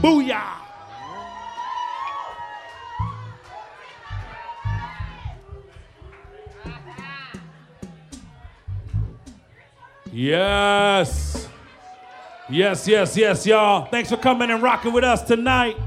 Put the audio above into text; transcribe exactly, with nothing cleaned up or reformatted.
Booyah. Yes. Yes, yes, yes, y'all. Thanks for coming and rocking with us tonight.